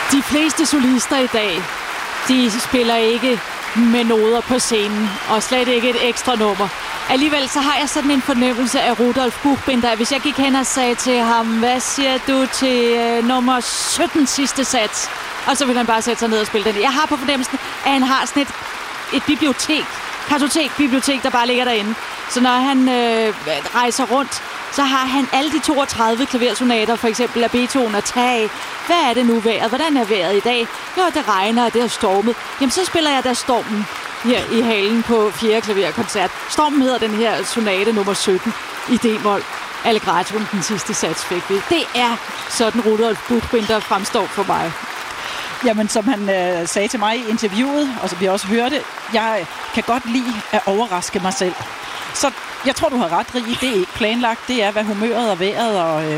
De fleste solister i dag, de spiller ikke med noder på scenen, og slet ikke et ekstra nummer. Alligevel så har jeg sådan en fornemmelse af Rudolf Buchbinder. Hvis jeg gik hen og sagde til ham, hvad siger du til nummer 17 sidste sats? Og så vil han bare sætte sig ned og spille den. Jeg har på fornemmelsen, at han har sådan et bibliotek, der bare ligger derinde. Så når han rejser rundt, så har han alle de 32 klaversonater, for eksempel af Beethoven, at tage af. Hvad er det nu vejret? Hvordan er vejret i dag? Jo, det regner, og det er stormet. Jamen, så spiller jeg da Stormen her i halen på 4. klaverkoncert. Stormen hedder den her sonate nummer 17 i D-mol. Allegretto, den sidste sats fik vi. Det er sådan Rudolf Buchbinder fremstår for mig. Jamen, som han sagde til mig i interviewet, og som vi også hørte, jeg kan godt lide at overraske mig selv. Så jeg tror, du har ret, Rie. Det er ikke planlagt. Det er, hvad humøret og vejret og